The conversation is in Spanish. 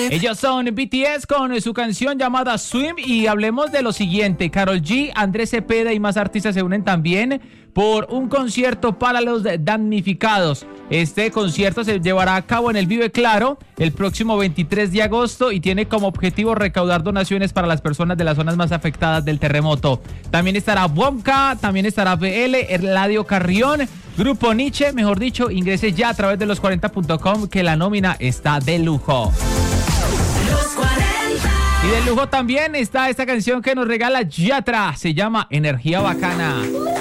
Ellos son BTS con su canción llamada Swim y hablemos de lo siguiente. Karol G, Andrés Cepeda y más artistas se unen también por un concierto para los damnificados. Este concierto se llevará a cabo en el Vive Claro el próximo 23 de agosto y tiene como objetivo recaudar donaciones para las personas de las zonas más afectadas del terremoto. También estará Wonka, también estará BL, Eladio Carrión, Grupo Nietzsche, mejor dicho, ingrese ya a través de los40.com que la nómina está de lujo. Los 40. Y de lujo también está esta canción que nos regala Yatra, se llama Energía Bacana.